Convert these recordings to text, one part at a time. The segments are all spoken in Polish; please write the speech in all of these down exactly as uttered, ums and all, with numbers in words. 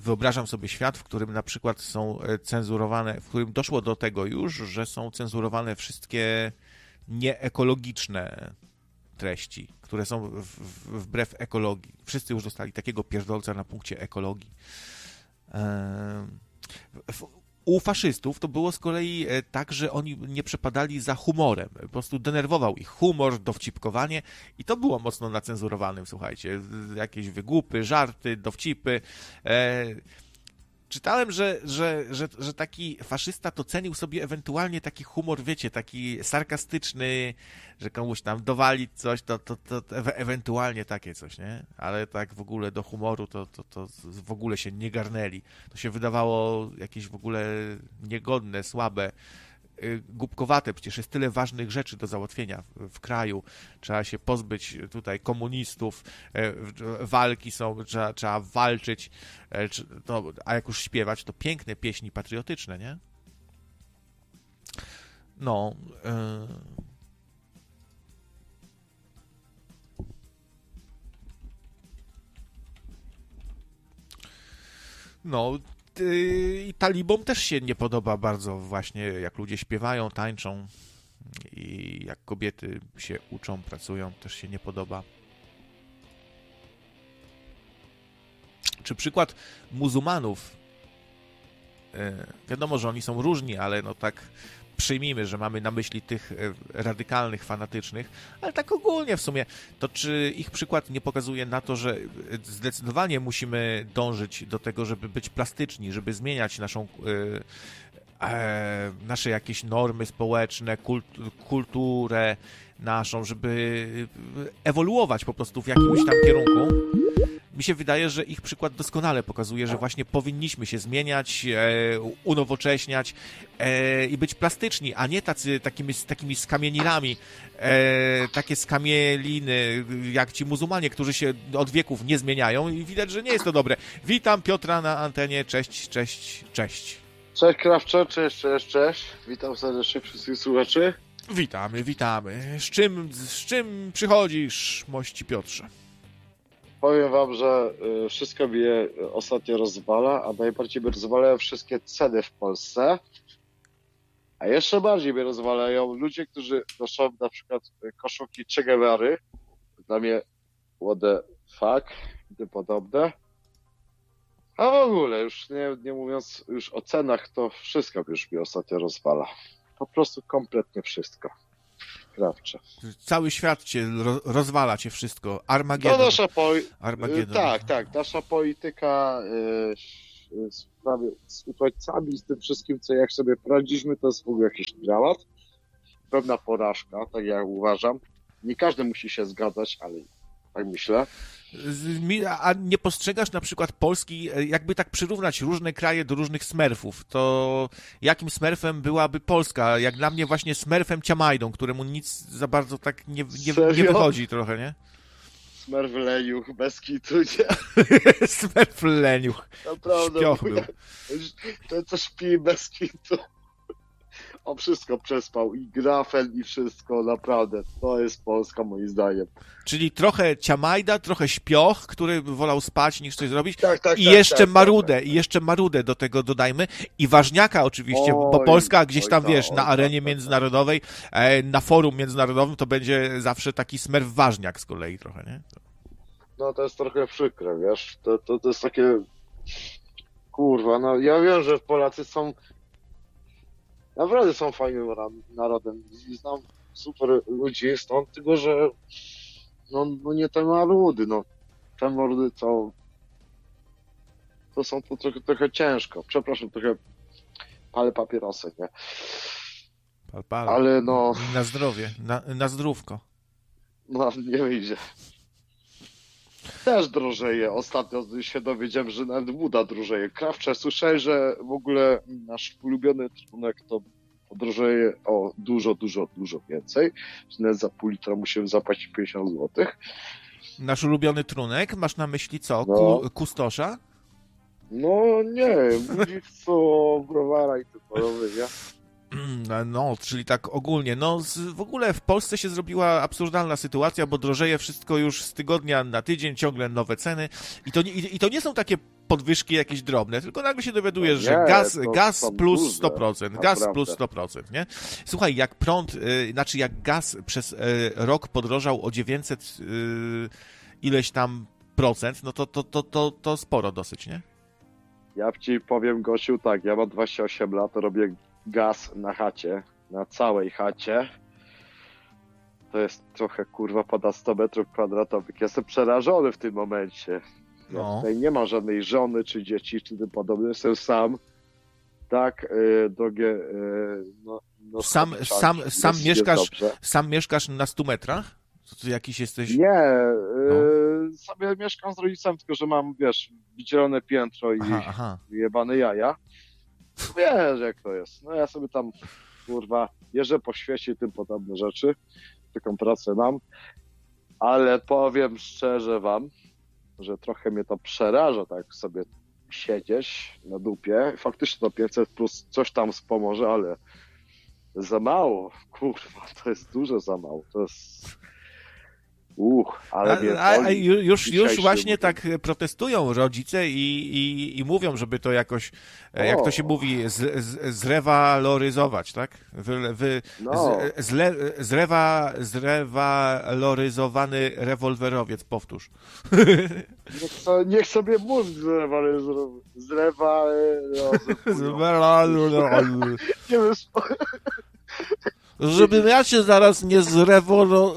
wyobrażam sobie świat, w którym na przykład są cenzurowane, w którym doszło do tego już, że są cenzurowane wszystkie nieekologiczne treści, które są w, w, wbrew ekologii. Wszyscy już dostali takiego pierdolca na punkcie ekologii. W, U faszystów to było z kolei tak, że oni nie przepadali za humorem. Po prostu denerwował ich humor, dowcipkowanie i to było mocno nacenzurowanym, słuchajcie. Jakieś wygłupy, żarty, dowcipy. E... Czytałem, że, że, że, że taki faszysta to cenił sobie ewentualnie taki humor, wiecie, taki sarkastyczny, że komuś tam dowalić coś, to, to, to, to e- ewentualnie takie coś, nie? Ale tak w ogóle do humoru to, to, to w ogóle się nie garnęli. To się wydawało jakieś w ogóle niegodne, słabe, głupkowate. Przecież jest tyle ważnych rzeczy do załatwienia w, w kraju. Trzeba się pozbyć tutaj komunistów, walki są, trzeba, trzeba walczyć, to, a jak już śpiewać, to piękne pieśni patriotyczne, nie? No. Yy... No, i talibom też się nie podoba bardzo właśnie, jak ludzie śpiewają, tańczą i jak kobiety się uczą, pracują, też się nie podoba. Czy przykład muzułmanów, wiadomo, że oni są różni, ale no tak przyjmijmy, że mamy na myśli tych radykalnych, fanatycznych, ale tak ogólnie w sumie, to czy ich przykład nie pokazuje na to, że zdecydowanie musimy dążyć do tego, żeby być plastyczni, żeby zmieniać naszą, e, nasze jakieś normy społeczne, kult, kulturę naszą, żeby ewoluować po prostu w jakimś tam kierunku? Mi się wydaje, że ich przykład doskonale pokazuje, że właśnie powinniśmy się zmieniać, e, unowocześniać e, i być plastyczni, a nie tacy, takimi, takimi skamieninami, e, takie skamieliny, jak ci muzułmanie, którzy się od wieków nie zmieniają i widać, że nie jest to dobre. Witam Piotra na antenie, cześć, cześć, cześć. Cześć Krawcze, cześć, cześć, cześć. Witam serdecznie wszystkich słuchaczy. Witamy, witamy. Z czym, z czym przychodzisz, mości Piotrze? Powiem wam, że y, wszystko mnie ostatnio rozwala, a najbardziej mnie rozwalają wszystkie ceny w Polsce. A jeszcze bardziej mnie rozwalają ludzie, którzy noszą na przykład koszulki Che Guevary. Dla mnie what the fuck i tym podobne. A w ogóle, już nie, nie mówiąc już o cenach, to wszystko już mnie ostatnio rozwala. Po prostu kompletnie wszystko. Krawcze. Cały świat cię ro- rozwala cię wszystko. Armagedon. No nasza poli- Armagedon. Tak, tak. Nasza polityka yy, z, prawie, z uchodźcami, z tym wszystkim, co jak sobie poradziliśmy, to jest w ogóle jakiś dramat. Pewna porażka, tak jak uważam. Nie każdy musi się zgadzać, ale tak myślę. A nie postrzegasz na przykład Polski, jakby tak przyrównać różne kraje do różnych smerfów, to jakim smerfem byłaby Polska? Jak dla mnie właśnie smerfem Ciamajdą, któremu nic za bardzo tak nie, nie, nie wychodzi trochę, nie? Smerf leniuch, bez kitu, nie? Smerf leniuch. Naprawdę. Śpioch był. Ten, co śpi bez kitu. On wszystko przespał, i grafel, i wszystko, naprawdę. To jest Polska, moim zdaniem. Czyli trochę Ciamajda, trochę śpioch, który wolał spać niż coś zrobić. Tak, tak, I tak, jeszcze tak, marudę, tak, tak. i jeszcze marudę do tego dodajmy. I ważniaka oczywiście, Oj, bo Polska gdzieś tam, oj, wiesz, oj, na arenie tak, tak, międzynarodowej, na forum międzynarodowym to będzie zawsze taki smerf ważniak z kolei trochę, nie? No to jest trochę przykre, wiesz, to, to, to jest takie, kurwa, no ja wiem, że Polacy są, naprawdę są fajnym narodem i znam super ludzi stąd, tylko że, no, no nie te marudy, no, te marudy to, to są to trochę, trochę ciężko, przepraszam, trochę palę papierosy, nie? Pal, pal. Ale no... Na zdrowie, na, na zdrówko. No, nie wyjdzie. Też drożeje. Ostatnio się dowiedziałem, że nawet woda drożeje. Krawcze, słyszałem, że w ogóle nasz ulubiony trunek to drożeje o dużo, dużo, dużo więcej. Że nawet za pół litra musimy zapłacić pięćdziesiąt złotych. Nasz ulubiony trunek? Masz na myśli co? No. Ku, kustosza? No nie, mówię co, browara i to podobne, nie? No, czyli tak ogólnie. No, z, w ogóle w Polsce się zrobiła absurdalna sytuacja, bo drożeje wszystko już z tygodnia na tydzień, ciągle nowe ceny. I to nie, i, i to nie są takie podwyżki jakieś drobne, tylko nagle się dowiadujesz, Nie, że gaz, to gaz są plus duże, sto procent, gaz naprawdę. plus sto procent, nie? Słuchaj, jak prąd, y, znaczy jak gaz przez y, rok podrożał o dziewięćset y, ileś tam procent, no to, to, to, to, to sporo dosyć, nie? Ja ci powiem, Gosiu, tak, ja mam dwadzieścia osiem lat, robię gaz na chacie, na całej chacie. To jest trochę, kurwa, pada sto metrów kwadratowych. Jestem przerażony w tym momencie. Ja No. tutaj nie ma żadnej żony, czy dzieci, czy tym podobne. Jestem sam. Tak, yy, drogie... Yy, no, no, Sam, tak, sam, jest- sam, jest mieszkasz, dobrze. sam mieszkasz na stu metrach? To ty jakiś jesteś... Nie, yy, sobie mieszkam z rodzicem, tylko że mam, wiesz, wydzielone piętro i Aha, aha. jebane jaja. Wiesz, jak to jest. No ja sobie tam, kurwa, jeżdżę po świecie i tym podobne rzeczy. Taką pracę mam. Ale powiem szczerze wam, że trochę mnie to przeraża, tak sobie siedzieć na dupie. Faktycznie to pięćset plus coś tam wspomoże, ale za mało. Kurwa, to jest dużo za mało. To jest... Uch, ale mnie A, a, a boli ju- już, już dzisiejszy właśnie weekend. tak protestują rodzice i, i, i mówią, żeby to jakoś, e, jak to się O. mówi, z, z, zrewaloryzować, tak? Wy, wy, No. z, zle, zrewa, zrewaloryzowany rewolwerowiec, powtórz. Niech, so, niech sobie mózg zrewa, zrewa, Zrewaloryzować. nie wiem, Żebym ja się zaraz nie zrewolo...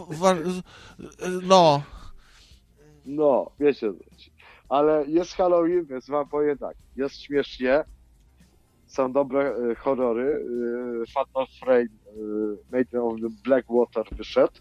No. no, wiecie, ale jest Halloween, więc wam powiem tak, jest śmiesznie, są dobre y, horrory, y, Fatal Frame, y, Made of the Blackwater wyszedł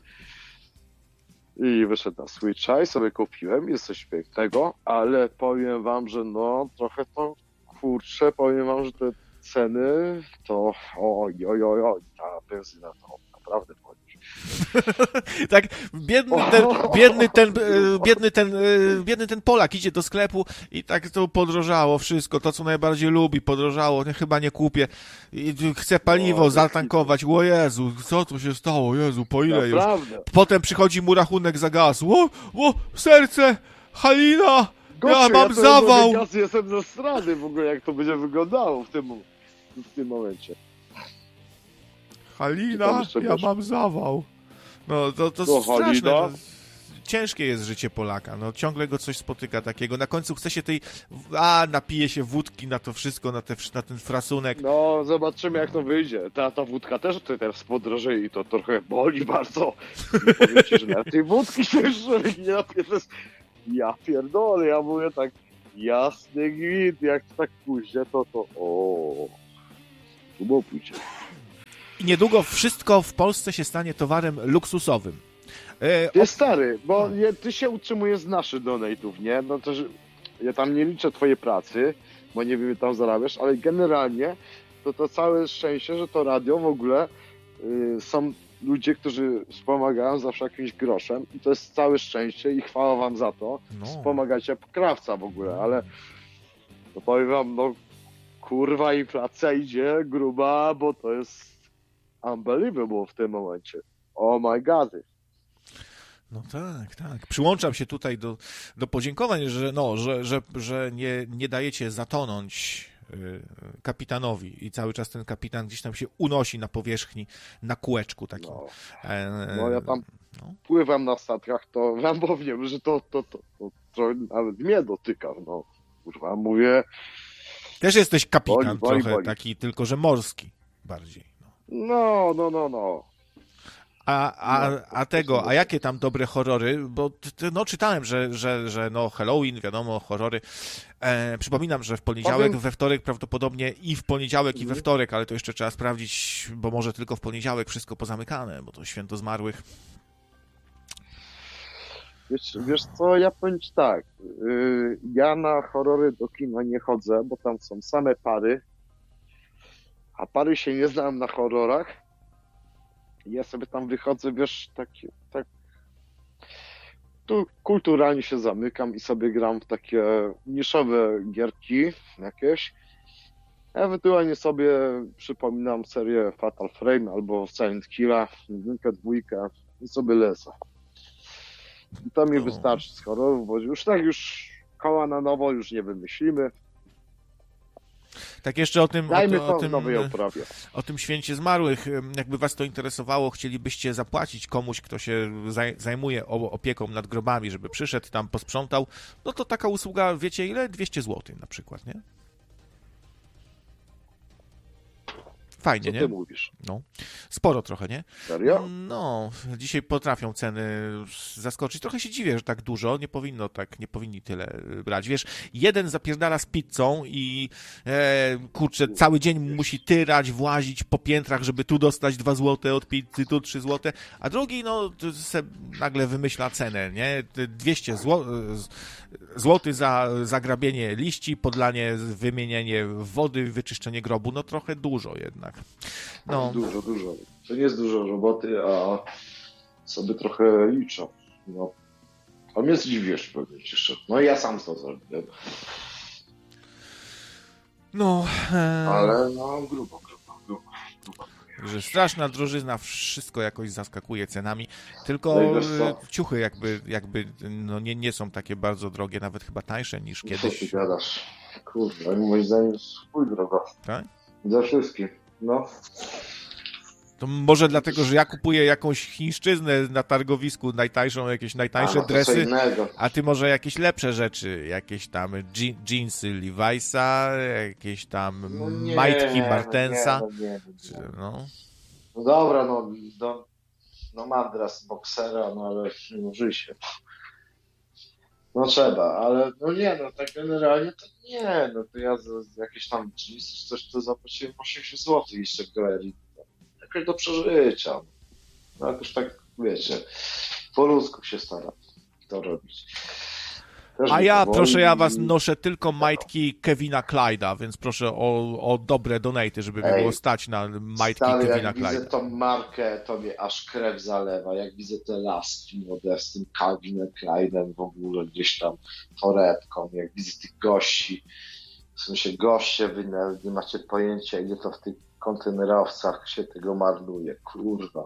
i wyszedł na Switcha i sobie kupiłem, jest coś pięknego, ale powiem wam, że no, trochę to, kurczę, powiem wam, że te ceny, to oj, oj, oj, oj, ta benzyna to naprawdę chodzi. Tak, biedny ten, biedny ten, e, biedny ten, e, biedny ten Polak idzie do sklepu i tak to podrożało wszystko, to co najbardziej lubi, podrożało, nie, chyba nie kupię, i chce paliwo O, zatankować, o Jezu, co tu się stało, Jezu, po ile już? Naprawdę. Potem przychodzi mu rachunek za gaz, o, o, serce, Halina, Gościu, ja mam to zawał. Ja jestem ze strony w ogóle, jak to będzie wyglądało w tym, w tym momencie. Halina, jeszcze ja wiesz? mam zawał. No to, to No, straszne. Halina? No. Ciężkie jest życie Polaka, no ciągle go coś spotyka takiego. Na końcu chce się tej, a napije się wódki na to wszystko, na, te, na ten frasunek. No, zobaczymy jak to wyjdzie. Ta, ta wódka też tutaj teraz podrożeje i to trochę boli bardzo. I powiem ci, że na tej wódki też nie napierdolę. Ja pierdolę, ja mówię tak, jasny gwint, jak to tak pójdzie, to to o, tu było pójdzie. I niedługo wszystko w Polsce się stanie towarem luksusowym. E, Ty stary, bo nie, ty się utrzymujesz z naszych donate'ów, nie? No to, że ja tam nie liczę twojej pracy, bo nie wiem, ile tam zarabiasz, ale generalnie to to całe szczęście, że to radio w ogóle y, są ludzie, którzy wspomagają zawsze jakimś groszem i to jest całe szczęście i chwała wam za to. No. Wspomagacie krawca w ogóle, ale to powiem wam, no kurwa, inflacja idzie gruba, bo to jest unbelievable w tym momencie. Oh my god. No tak, tak. Przyłączam się tutaj do, do podziękowań, że, no, że, że, że nie, nie dajecie zatonąć y, kapitanowi i cały czas ten kapitan gdzieś tam się unosi na powierzchni, na kółeczku takim. No. E, No ja tam no. pływam na statkach, to wam powiem, że to, to, to, to, to nawet mnie dotyka, no. Kurwa, mówię, Też jesteś kapitan Boli, boli, trochę boli. taki, tylko że morski bardziej. No. no, no, no, no. A, a, No, a tego, a jakie tam dobre horrory? Bo t- t- no czytałem, że, że, że no Halloween, wiadomo, horrory. E, przypominam, że w poniedziałek, Powiem- we wtorek prawdopodobnie i w poniedziałek, i we Mhm. wtorek, ale to jeszcze trzeba sprawdzić, bo może tylko w poniedziałek wszystko pozamykane, bo to święto zmarłych. Wiesz, wiesz co, ja powiem ci tak, yy, ja na horrory do kina nie chodzę, bo tam są same pary, a pary się nie znam na horrorach. Ja sobie tam wychodzę, wiesz, tak, tak tu kulturalnie się zamykam i sobie gram w takie niszowe gierki jakieś. Ewentualnie sobie przypominam serię Fatal Frame albo Silent Killa, jedynkę, dwójkę i sobie lecę. I to mi No. wystarczy z horrorów, bo już tak już koła na nowo już nie wymyślimy. Tak jeszcze o tym, Dajmy o, to o, w tym, nowej oprawie. o tym święcie zmarłych, jakby was to interesowało, chcielibyście zapłacić komuś, kto się zajmuje opieką nad grobami, żeby przyszedł tam, posprzątał, no to taka usługa, wiecie ile? dwieście złotych na przykład, nie? Fajnie, Co nie? ty mówisz? No. Sporo trochę, nie? Serio? No, dzisiaj potrafią ceny zaskoczyć. Trochę się dziwię, że tak dużo. Nie powinno tak, nie powinni tyle brać. Wiesz, jeden zapierdala z pizzą i e, kurczę, cały dzień musi tyrać, włazić po piętrach, żeby tu dostać dwa złote od pizzy, tu trzy złote, a drugi, no, se nagle wymyśla cenę, nie? dwieście złotych za zagrabienie liści, podlanie, wymienienie wody, wyczyszczenie grobu. No trochę dużo jednak. No. Dużo, dużo. To nie jest dużo roboty, a sobie trochę liczę. No. A mnie zdziwisz, powiem ci szczerze. No i ja sam to zrobiłem. No. E... Ale no grubo, grubo, grubo. grubo. Że straszna drożyzna, wszystko jakoś zaskakuje cenami, tylko no ciuchy jakby, jakby no nie, nie są takie bardzo drogie, nawet chyba tańsze niż kiedyś. Co ty gadasz? Kurde, moim zdaniem jest chuj drogo. Tak? Za wszystkim, no. To może dlatego, że ja kupuję jakąś chińszczyznę na targowisku, najtańszą, jakieś najtańsze a, no dresy, a ty może jakieś lepsze rzeczy, jakieś tam dż- jeansy Levi'sa, jakieś tam no nie, majtki Martensa. No, nie, no, nie, no, no. no dobra, no, no, no mam dres boksera, no ale no żyj się. No trzeba, ale no nie, no tak generalnie to nie, no to ja za, za jakieś tam jeansy, coś to zapłaciłem osiemdziesiąt złotych jeszcze w galerii. Jakoś do przeżycia. No jakoś tak, wiecie, po ludzku się staram to robić. Też A ja, powoli... proszę, ja was noszę tylko majtki Kevina Clyda, więc proszę o, o dobre donaty, żeby mi było stać na majtki stary, Kevina jak Clyda. widzę tą markę, to mnie aż krew zalewa. Jak widzę te laski młode z tym Calvinem Kleinem w ogóle gdzieś tam torebką, jak widzę tych gości, w sensie goście, wy nie macie pojęcia, ile to w tych kontenerowcach się tego marnuje, kurwa.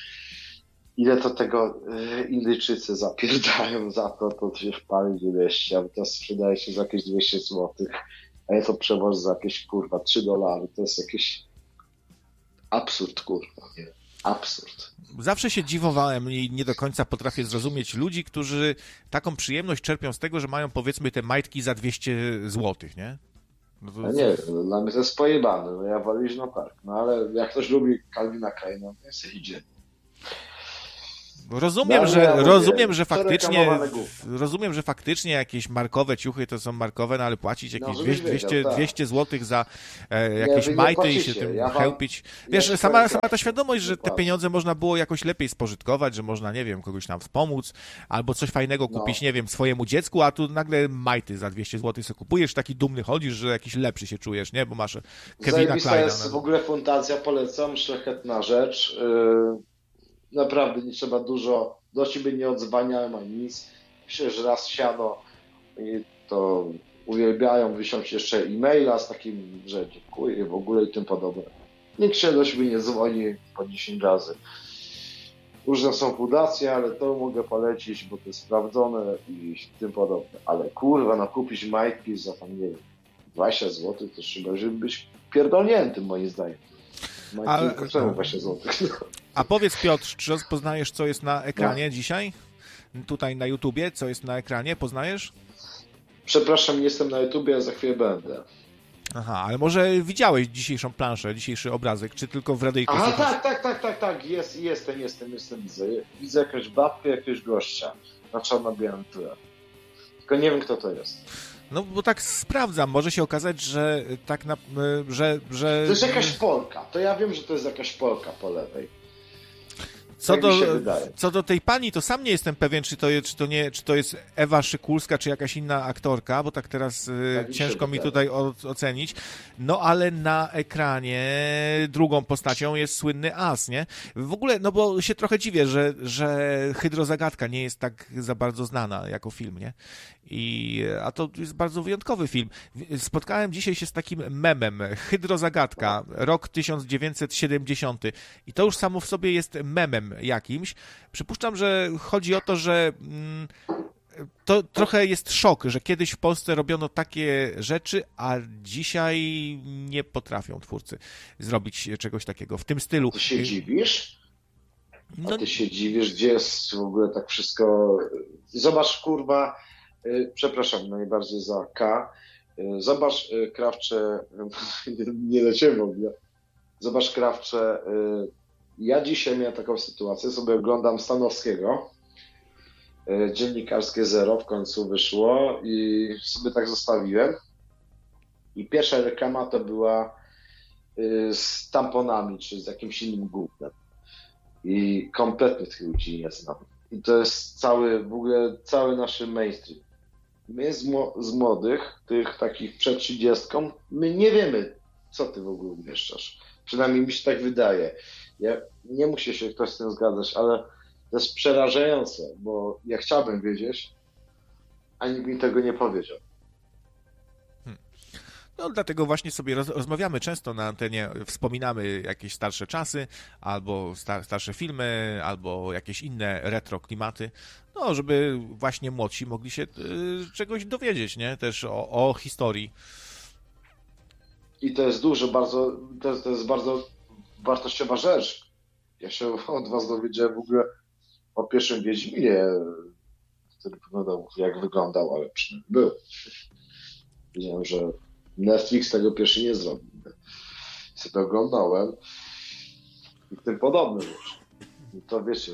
Ile to tego y, Indyjczycy zapierdają za to, to się wpali dwieście, a to sprzedaje się za jakieś dwieście złotych, a ja to przewożę za jakieś, kurwa, trzy dolary. To jest jakiś absurd, kurwa, nie? Absurd. Zawsze się dziwowałem i nie do końca potrafię zrozumieć ludzi, którzy taką przyjemność czerpią z tego, że mają, powiedzmy, te majtki za dwieście złotych, nie? No to... nie wiem, dla mnie to jest pojebane, no ja wolę iść, no tak, no ale jak ktoś lubi Calvina Kleina, to się idzie. Rozumiem, no, że ja rozumiem, mówię, że faktycznie rozumiem, że faktycznie jakieś markowe ciuchy to są markowe, no ale płacić jakieś no, dwieście, tak. dwieście złotych za e, jakieś nie, majty i się tym ja chełpić. Wiesz, ja sama, sama ta świadomość, że te pieniądze można było jakoś lepiej spożytkować, że można, nie wiem, kogoś tam wspomóc, albo coś fajnego kupić, no. nie wiem, swojemu dziecku, a tu nagle majty za dwieście złotych sobie kupujesz, taki dumny chodzisz, że jakiś lepszy się czujesz, nie? Bo masz Kevina Kleina. jest no. w ogóle fundacja, polecam, szlachetna rzecz. Yy... Naprawdę nie trzeba dużo, do ciebie nie odzwaniałem ani nic. Myślę, że raz siano i to uwielbiają wysiąść jeszcze e-maila z takim, że dziękuję w ogóle i tym podobne. Nikt się do siebie nie dzwoni po dziesięć razy. Różne są fundacje, ale to mogę polecić, bo to jest sprawdzone i tym podobne. Ale kurwa, no kupić majtki za tam, nie wiem, dwadzieścia złotych, to trzeba, żeby być pierdolniętym moim zdaniem. Ale... kosztują dwadzieścia złotych. A powiedz, Piotr, czy rozpoznajesz, co jest na ekranie no. dzisiaj? Tutaj na YouTubie, co jest na ekranie? Poznajesz? Przepraszam, nie jestem na YouTubie, a za chwilę będę. Aha, ale może widziałeś dzisiejszą planszę, dzisiejszy obrazek, czy tylko w radyjku? Aha, tak, tak, tak, tak, tak, jest, jestem, jestem, jestem, widzę. Widzę jakąś babkę, jakiegoś gościa na czarno-białym tle. Tylko nie wiem, kto to jest. No, bo tak sprawdzam, może się okazać, że tak na... że... że... To jest jakaś Polka, to ja wiem, że to jest jakaś Polka po lewej. Co do, co do tej pani, to sam nie jestem pewien, czy to, jest, czy, to nie, czy to jest Ewa Szykulska, czy jakaś inna aktorka, bo tak teraz tak ciężko mi tutaj o, ocenić. No ale na ekranie drugą postacią jest słynny As, nie? W ogóle, no bo się trochę dziwię, że, że Hydrozagadka nie jest tak za bardzo znana jako film, nie? I, a to jest bardzo wyjątkowy film. Spotkałem dzisiaj się z takim memem. Hydrozagadka, rok tysiąc dziewięćset siedemdziesiąty. I to już samo w sobie jest memem jakimś. Przypuszczam, że chodzi o to, że mm, to trochę jest szok, że kiedyś w Polsce robiono takie rzeczy, a dzisiaj nie potrafią twórcy zrobić czegoś takiego w tym stylu. Ty się dziwisz? A No, ty się dziwisz, gdzie jest w ogóle tak wszystko... Zobacz, kurwa, y, przepraszam najbardziej za K, y, zobacz y, Krawcze, nie leciałem w ogóle, zobacz Krawcze, y, ja dzisiaj miałem taką sytuację, sobie oglądam Stanowskiego, y, Dziennikarskie Zero w końcu wyszło i sobie tak zostawiłem i pierwsza reklama to była y, z tamponami, czy z jakimś innym gównem. I kompletnie tych ludzi nie znam. I to jest cały, w ogóle cały nasz mainstream. My z, mo- z młodych, tych takich przed trzydziestką, my nie wiemy, co ty w ogóle umieszczasz. Przynajmniej mi się tak wydaje. Ja, nie musi się ktoś z tym zgadzać, ale to jest przerażające, bo ja chciałbym wiedzieć, a nikt mi tego nie powiedział. No dlatego właśnie sobie roz, rozmawiamy często na antenie, wspominamy jakieś starsze czasy, albo star, starsze filmy, albo jakieś inne retro klimaty, no żeby właśnie młodsi mogli się y, czegoś dowiedzieć, nie? Też o, o historii. I to jest duże, bardzo, to jest, to jest bardzo wartościowa rzecz. Ja się od was dowiedziałem w ogóle o pierwszym Wiedźminie, który wyglądał jak wyglądał, ale przynajmniej był. Wiedziałem, że Netflix tego pierwszy nie zrobił. Sobie to oglądałem i tym podobne rzeczy. I to wiecie.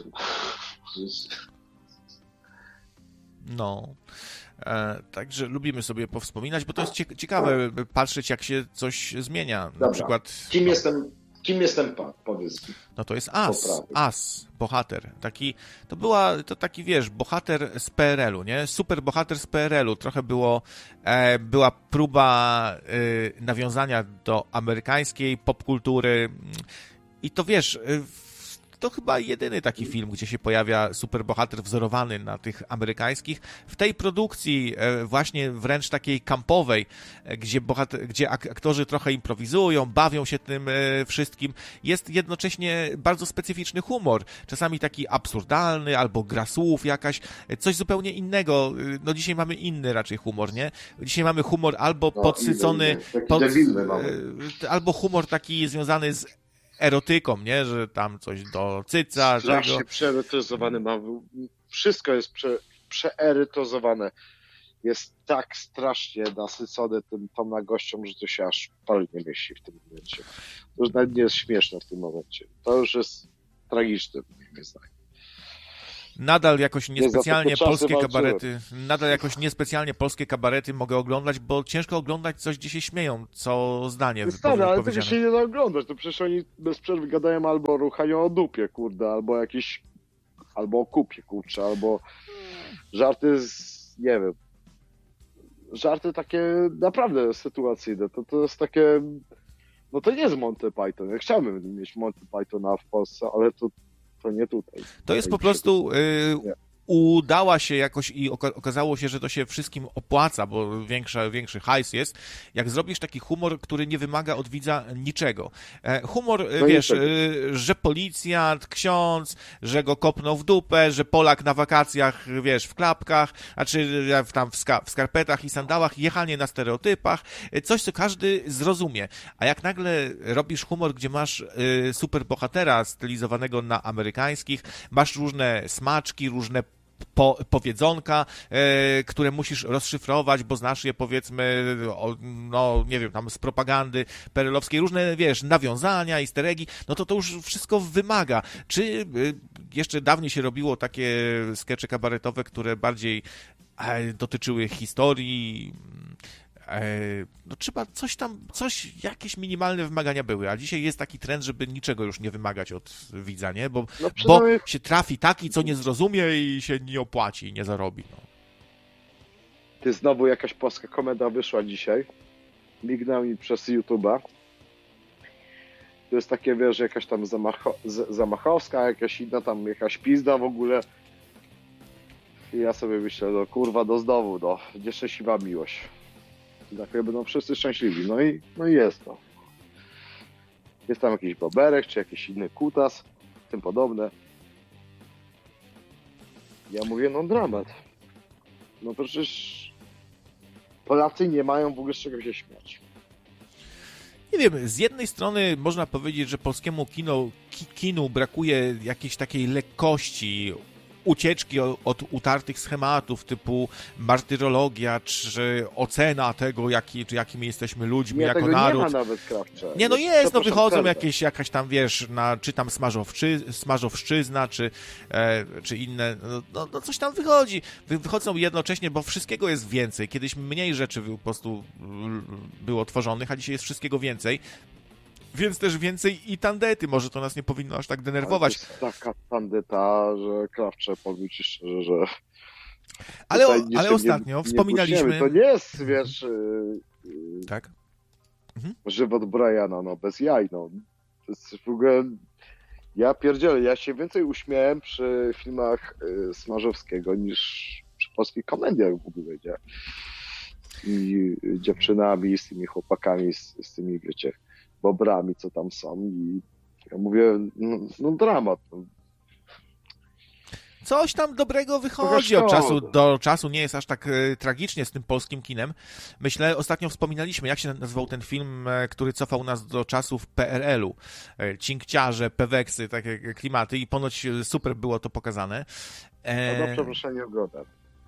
No. E, także lubimy sobie powspominać, bo to jest ciekawe patrzeć, jak się coś zmienia. Na Dobra. przykład. Kim jestem, kim jestem pan? Powiedz mi. No to jest As, Poprawy. As, bohater. Taki, to była, to taki, wiesz, bohater z P R L u, nie? Super bohater z P R L u. Trochę było, e, była próba e, nawiązania do amerykańskiej popkultury. I to wiesz, e, to chyba jedyny taki film, gdzie się pojawia superbohater wzorowany na tych amerykańskich. W tej produkcji właśnie wręcz takiej kampowej, gdzie, bohater, gdzie aktorzy trochę improwizują, bawią się tym wszystkim, jest jednocześnie bardzo specyficzny humor. Czasami taki absurdalny, albo gra słów jakaś, coś zupełnie innego. No dzisiaj mamy inny raczej humor, nie? Dzisiaj mamy humor albo No, podsycony, taki pod, debilny mamy. albo humor taki związany z erotyką, nie? Że tam coś do cyca, Strasznie czego. przeerytyzowany ma. Wszystko jest prze, przeerytyzowane. Jest tak strasznie nasycone tym, tą nagością, że to się aż pal nie mieści w tym momencie. To już nawet nie jest śmieszne w tym momencie. To już jest tragiczne, moim zdaniem. Nadal jakoś niespecjalnie polskie walczyłem. kabarety, nadal jakoś niespecjalnie polskie kabarety mogę oglądać, bo ciężko oglądać coś, gdzie się śmieją, co zdanie No stary, ale tego powiedziane. się nie da oglądać. To przecież oni bez przerwy gadają albo ruchają o dupie, kurde, albo jakiś, albo o kupie, kurczę, albo żarty z, nie wiem, żarty takie naprawdę sytuacyjne. To, to jest takie, no to nie jest Monty Python. Ja chciałbym mieć Monty Pythona w Polsce, ale to, to nie tutaj. To jest Tutaj po prostu... nie. Yy... udała się jakoś i oka- okazało się, że to się wszystkim opłaca, bo większa, większy hajs jest, jak zrobisz taki humor, który nie wymaga od widza niczego. E, humor, No wiesz, niczego. e, że policjant, ksiądz, że go kopnął w dupę, że Polak na wakacjach, wiesz, w klapkach, a czy w- tam w, ska- w skarpetach i sandałach, jechanie na stereotypach, e, coś, co każdy zrozumie. A jak nagle robisz humor, gdzie masz e, super bohatera stylizowanego na amerykańskich, masz różne smaczki, różne po, powiedzonka, e, które musisz rozszyfrować, bo znasz je, powiedzmy, o, no nie wiem, tam z propagandy perelowskiej, różne, wiesz, nawiązania, easter eggi, no to to już wszystko wymaga. Czy e, jeszcze dawniej się robiło takie skecze kabaretowe, które bardziej e, dotyczyły historii, no trzeba coś tam, coś, jakieś minimalne wymagania były, a dzisiaj jest taki trend, żeby niczego już nie wymagać od widza, nie? Bo, No bo przynajmniej- się trafi taki, co nie zrozumie i się nie opłaci, i nie zarobi. No. Ty znowu jakaś polska komedia wyszła dzisiaj. Mignęła mi przez YouTube'a. To jest takie, wiesz, jakaś tam zamacho- z- zamachowska, jakaś inna tam, jakaś pizda w ogóle. I ja sobie myślę, no kurwa, do znowu, no, nieszczęśliwa miłość. I tak będą wszyscy szczęśliwi. No i, no i jest to. Jest tam jakiś boberek, czy jakiś inny kutas, tym podobne. Ja mówię, no dramat. no to przecież Polacy nie mają w ogóle z czego się śmiać. Nie wiem, z jednej strony można powiedzieć, że polskiemu kino, ki, kinu brakuje jakiejś takiej lekkości, ucieczki od utartych schematów typu martyrologia, czy ocena tego, jaki, czy jakimi jesteśmy ludźmi nie, jako tego naród. Nie ma nawet, Krawcze. Nie, no jest, no wychodzą przerwę. jakieś, jakaś tam, wiesz, na, czy tam smażowczy, smażowszczyzna, czy, e, czy inne, no, no, no coś tam wychodzi. Wy, wychodzą jednocześnie, bo wszystkiego jest więcej. Kiedyś mniej rzeczy po prostu było tworzonych, a dzisiaj jest wszystkiego więcej. Więc też więcej i tandety. Może to nas nie powinno aż tak denerwować. Ale to jest taka tandeta, że Krawcze, powiem ci szczerze, że... Ale, o, ale ostatnio nie, wspominaliśmy... Nie to nie jest, wiesz... Yy, tak? Mhm. Żywot Briana, no bez jaj, no. To jest w ogóle... Ja pierdzielę, ja się więcej uśmiałem przy filmach y, Smarzowskiego niż przy polskich komediach w ogóle, nie? I dziewczynami, z tymi chłopakami, z, z tymi, wiecie, bobrami, co tam są. I ja mówię, no, no dramat. No. Coś tam dobrego wychodzi od czasu do czasu, nie jest aż tak e, tragicznie z tym polskim kinem. Myślę, ostatnio wspominaliśmy, jak się nazywał ten film, e, który cofał nas do czasów P R L-u. E, cinkciarze, peweksy, takie klimaty i ponoć super było to pokazane. E, no dobrze, proszę nie oglądać.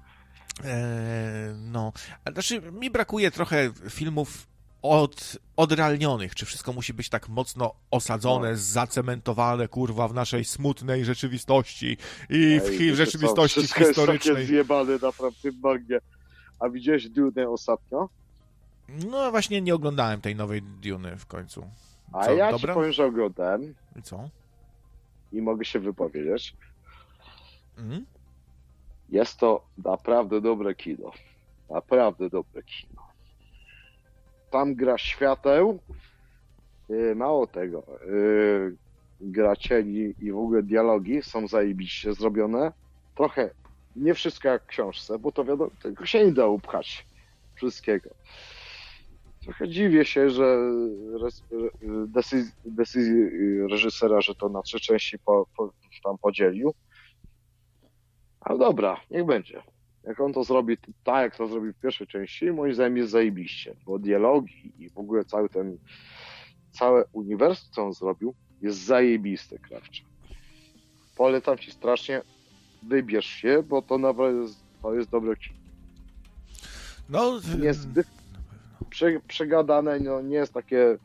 E, no, znaczy mi brakuje trochę filmów od, odrealnionych, czy wszystko musi być tak mocno osadzone, no. zacementowane, kurwa, w naszej smutnej rzeczywistości i w, Ej, w rzeczywistości co, historycznej. Wszystko jest zjebane naprawdę w magnie. A widziałeś Dune ostatnio? No właśnie nie oglądałem tej nowej Duny w końcu. Co, A ja dobra? ci powiem, że oglądałem. I co? I mogę się wypowiedzieć. Mhm. Jest to naprawdę dobre kino. Naprawdę dobre kino. Tam gra świateł, yy, mało tego, yy, gra cieni i w ogóle dialogi są zajebiście zrobione. Trochę, nie wszystko jak w książce, bo to wiadomo, tego się nie da upchać wszystkiego. Trochę dziwię się, że decyzji, decyzji reżysera, że to na trzy części po, po, tam podzielił. Ale dobra, niech będzie. Jak on to zrobi tak, jak to zrobił w pierwszej części, moim zdaniem jest zajebiście, bo dialogi i w ogóle cały ten, całe uniwersum, co on zrobił, jest zajebiste, Krawcze. Polecam ci strasznie, wybierz się, bo to naprawdę jest, to jest dobre kino. No, nie jest zbyt prze, przegadane, no, nie jest takie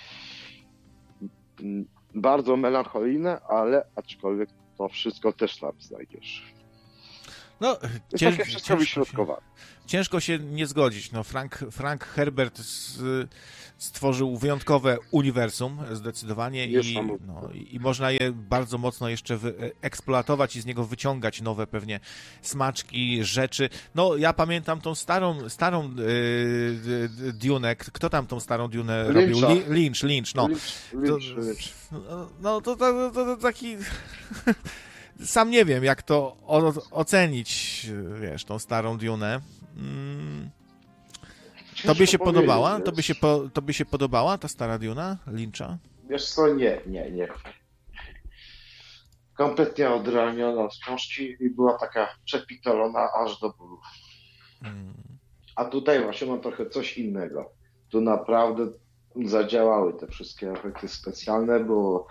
bardzo melancholijne, ale aczkolwiek to wszystko też tam znajdziesz. No, jest cięż, takie wszystko wyśrodkowane. Ciężko się nie zgodzić. No, Frank, Frank Herbert z, stworzył wyjątkowe uniwersum, zdecydowanie, i, no, i można je bardzo mocno jeszcze eksploatować i z niego wyciągać nowe pewnie smaczki, rzeczy. No, ja pamiętam tą starą, starą yy, Dunę. Kto tam tą starą Dunę robił? Lynch, Lynch, no. Lynch, Lynch, to, Lynch. No, to, to, to, to taki... Sam nie wiem, jak to o, ocenić, wiesz, tą starą Dunę. Mm. Tobie się podobała? Tobie się, po, tobie się podobała ta stara Duna Lyncha? Wiesz co, nie, nie, nie. Kompletnie odrealniona z książki i była taka przepitolona aż do bólu. Hmm. A tutaj właśnie mam trochę coś innego. Tu naprawdę zadziałały te wszystkie efekty specjalne, bo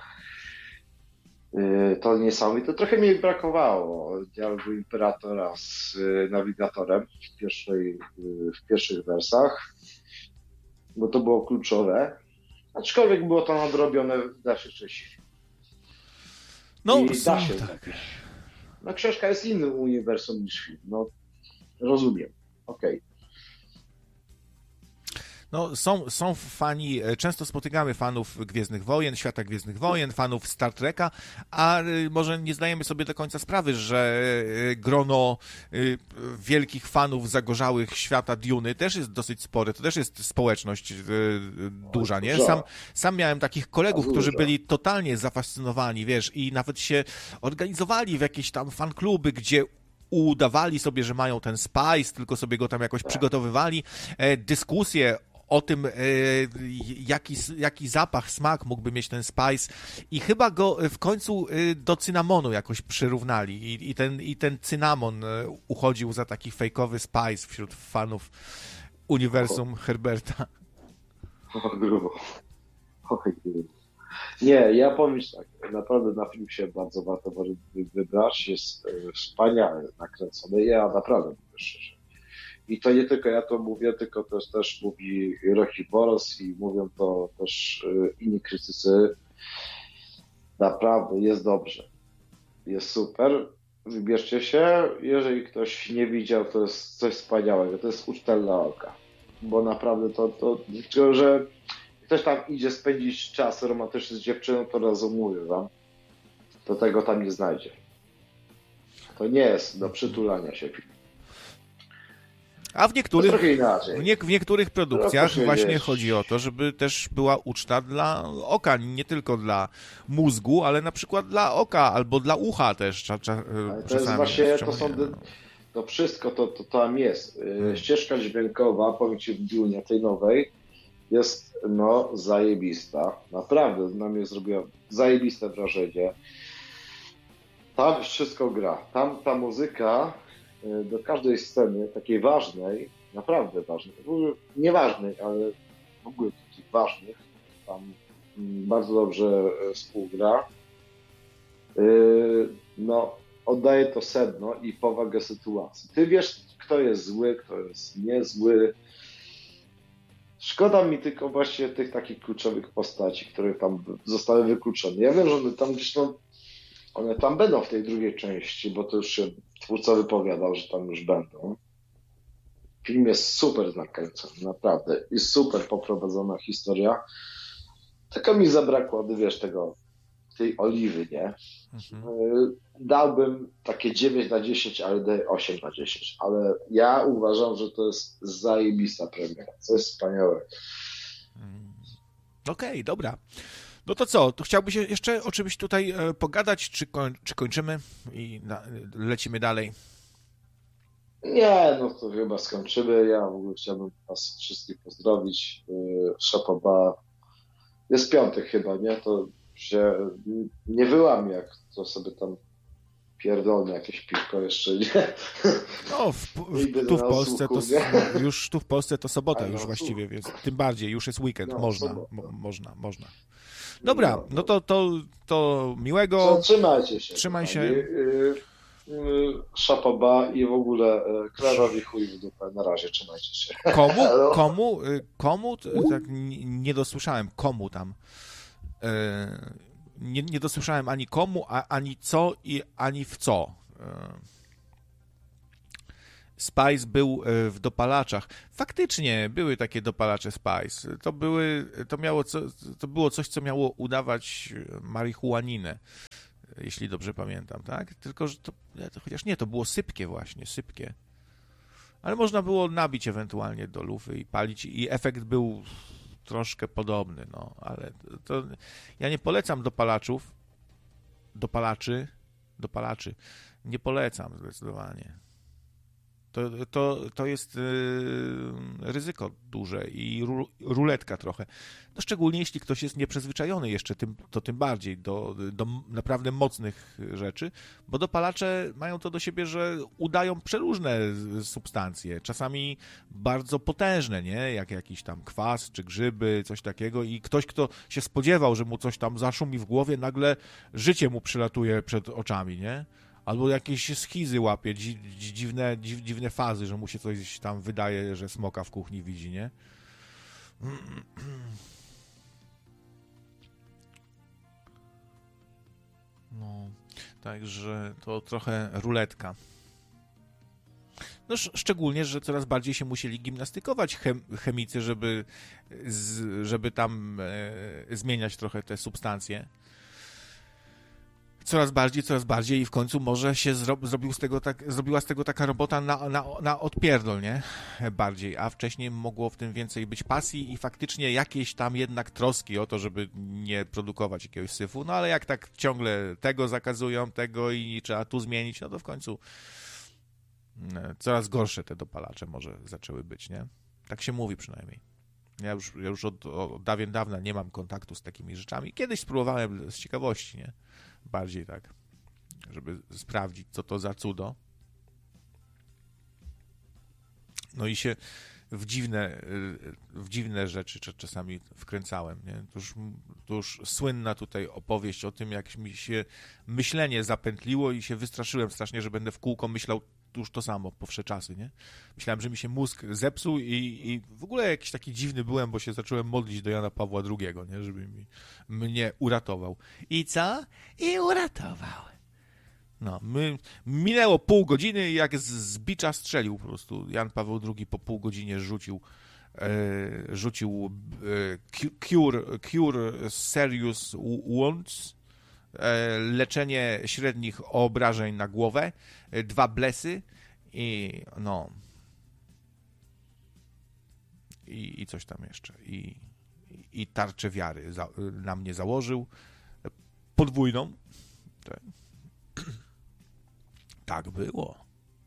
to niesamowite. Trochę mi brakowało dialogu Imperatora z nawigatorem w, pierwszej, w pierwszych wersach, bo to było kluczowe. Aczkolwiek było to nadrobione w dalszych części. No, I da się tak. Zapić. No, książka jest innym uniwersum niż film. No, rozumiem. Okej. Okay. No, są, są fani, często spotykamy fanów Gwiezdnych Wojen, Świata Gwiezdnych Wojen, fanów Star Treka, a może nie zdajemy sobie do końca sprawy, że grono wielkich fanów zagorzałych świata Duny też jest dosyć spore, to też jest społeczność duża, nie? Sam, sam miałem takich kolegów, którzy byli totalnie zafascynowani, wiesz, i nawet się organizowali w jakieś tam fankluby, gdzie udawali sobie, że mają ten spice, tylko sobie go tam jakoś przygotowywali. Dyskusje o tym, jaki, jaki zapach, smak mógłby mieć ten Spice i chyba go w końcu do cynamonu jakoś przyrównali i, i, ten, i ten cynamon uchodził za taki fejkowy Spice wśród fanów uniwersum Herberta. O, grubo. Oj, grubo. Nie, ja powiem ci tak, naprawdę na film się bardzo warto wybrać, jest wspaniale nakręcony, ja naprawdę mówię szczerze. I to nie tylko ja to mówię, tylko też, też mówi Rocky Boros i mówią to też inni krytycy. Naprawdę jest dobrze, jest super, wybierzcie się, jeżeli ktoś nie widział, to jest coś wspaniałego, to jest uczta dla oka, bo naprawdę to, to, to że ktoś tam idzie spędzić czas romantyczny z dziewczyną, to rozumiem wam, to tego tam nie znajdzie. To nie jest do przytulania się. A w niektórych, trochę inaczej. w, nie, w niektórych produkcjach Trochę właśnie jest. chodzi o to, żeby też była uczta dla oka, nie tylko dla mózgu, ale na przykład dla oka albo dla ucha też. Cza, cza, Ale to czasami, jest właśnie, czemu to są, nie, de- no. to wszystko, to, to tam jest. Yy, Hmm. Ścieżka dźwiękowa, powiem ci w Dunie, tej nowej, jest no zajebista. Naprawdę na mnie zrobiła zajebiste wrażenie. Tam wszystko gra. Tam ta muzyka yy, do każdej sceny, takiej ważnej, naprawdę ważnej, w ogóle nieważnej, ale w ogóle takich ważnych, tam mm, bardzo dobrze yy, współgra. Yy, no, oddaje to sedno i powagę sytuacji. Ty wiesz, kto jest zły, kto jest niezły. Szkoda mi tylko właśnie tych takich kluczowych postaci, które tam zostały wykluczone. Ja wiem, że one tam gdzieś no, one tam będą w tej drugiej części, bo to już się twórca wypowiadał, że tam już będą. Film jest super nakręcony, naprawdę. I super poprowadzona historia. Tylko mi zabrakło, wiesz, tego tej oliwy, nie? Mhm. Dałbym takie dziewięć na dziesięć, ale daję osiem na dziesięć. Ale ja uważam, że to jest zajebista premiera. To jest wspaniałe. Okej, okay, dobra. No to co? To chciałbyś jeszcze o czymś tutaj e, pogadać, czy, koń, czy kończymy i na, lecimy dalej? Nie, no to chyba skończymy. Ja w ogóle chciałbym was wszystkich pozdrowić. Szapoba. Jest piątek chyba, nie? To się nie wyłamie, jak to sobie tam pierdolne jakieś piwko jeszcze, nie? No, w, w, tu w Polsce to no, już tu w Polsce to sobota już właściwie, więc tym bardziej, już jest weekend, no, można, mo, można, można. Dobra, no, no to, to, to miłego. Trzymajcie się. Trzymaj się. Szapoba i w ogóle Klarowi chuj w dupę. Na razie, trzymajcie się. Komu? Komu? Komu? Tak nie dosłyszałem. Komu tam? Nie, nie dosłyszałem ani komu, a, ani co i ani w co. Spice był w dopalaczach. Faktycznie były takie dopalacze Spice. To, były, to, miało co, to było coś, co miało udawać marihuaninę, jeśli dobrze pamiętam, tak? Tylko, że to, to chociaż nie, to było sypkie właśnie, sypkie. Ale można było nabić ewentualnie do lufy i palić i efekt był troszkę podobny, no, ale to, to ja nie polecam dopalaczów, dopalaczy, dopalaczy, nie polecam zdecydowanie. To, to, to jest yy, ryzyko duże i ru, ruletka trochę. No szczególnie jeśli ktoś jest nieprzyzwyczajony jeszcze, tym, to tym bardziej do, do naprawdę mocnych rzeczy, bo dopalacze mają to do siebie, że udają przeróżne substancje, czasami bardzo potężne, nie? Jak jakiś tam kwas czy grzyby, coś takiego i ktoś, kto się spodziewał, że mu coś tam zaszumi w głowie, nagle życie mu przylatuje przed oczami, nie? Albo jakieś schizy łapie, dzi, dziwne, dziw, dziwne fazy, że mu się coś tam wydaje, że smoka w kuchni widzi, nie? No, także to trochę ruletka. No, szczególnie, że coraz bardziej się musieli gimnastykować chem, chemicy, żeby, z, żeby tam e, zmieniać trochę te substancje. Coraz bardziej, coraz bardziej i w końcu może się zro, zrobił z tego tak, zrobiła z tego taka robota na, na, na odpierdol, nie? Bardziej, a wcześniej mogło w tym więcej być pasji i faktycznie jakieś tam jednak troski o to, żeby nie produkować jakiegoś syfu, no ale jak tak ciągle tego zakazują, tego i trzeba tu zmienić, no to w końcu coraz gorsze te dopalacze może zaczęły być, nie? Tak się mówi przynajmniej. Ja już, ja już od, od dawien dawna nie mam kontaktu z takimi rzeczami. Kiedyś spróbowałem z ciekawości, nie? Bardziej tak, żeby sprawdzić, co to za cudo. No i się w dziwne, w dziwne rzeczy czasami wkręcałem, nie? To już, to już słynna tutaj opowieść o tym, jak mi się myślenie zapętliło i się wystraszyłem strasznie, że będę w kółko myślał już to samo po wsze czasy, nie? Myślałem, że mi się mózg zepsuł i, i w ogóle jakiś taki dziwny byłem, bo się zacząłem modlić do Jana Pawła drugiego, nie? Żeby mi, mnie uratował. I co? I uratował. No, my, minęło pół godziny i jak z, z bicza strzelił po prostu. Jan Paweł drugi po pół godzinie rzucił e, rzucił e, cure, cure serious wounds, e, leczenie średnich obrażeń na głowę, e, dwa blesy i no i, i coś tam jeszcze. I, i tarczę wiary za, na mnie założył. Podwójną. Tak. Tak było.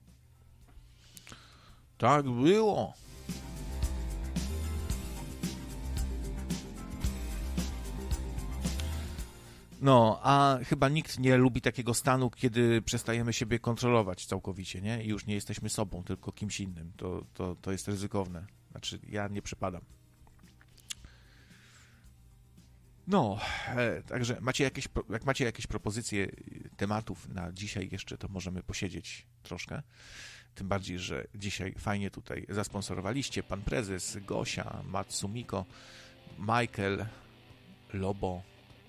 Tak było. No, a chyba nikt nie lubi takiego stanu, kiedy przestajemy siebie kontrolować całkowicie, nie? I już nie jesteśmy sobą, tylko kimś innym. To, to, to jest ryzykowne. Znaczy, ja nie przepadam. No, e, także macie jakieś, jak macie jakieś propozycje tematów na dzisiaj jeszcze, to możemy posiedzieć troszkę. Tym bardziej, że dzisiaj fajnie tutaj zasponsorowaliście pan prezes, Gosia, Matsumiko, Michael, Lobo.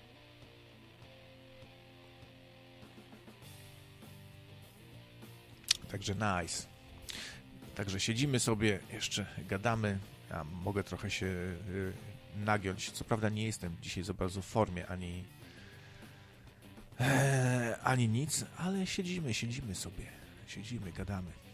Także nice. Także siedzimy sobie, jeszcze gadamy. Ja mogę trochę się y, nagiąć. Co prawda nie jestem dzisiaj za bardzo w formie, ani e, ani nic, ale siedzimy, siedzimy sobie. Siedzimy, gadamy.